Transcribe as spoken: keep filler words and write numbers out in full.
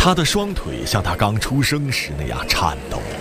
他的双腿像他刚出生时那样颤抖